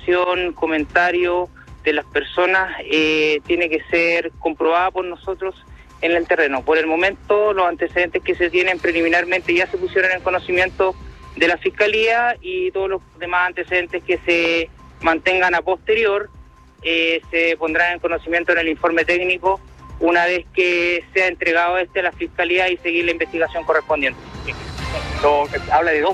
información, comentario de las personas tiene que ser comprobada por nosotros en el terreno. Por el momento, los antecedentes que se tienen preliminarmente ya se pusieron en conocimiento de la Fiscalía, y todos los demás antecedentes que se mantengan a posterior se pondrán en conocimiento en el informe técnico una vez que sea entregado a la Fiscalía y seguir la investigación correspondiente. Habla de dos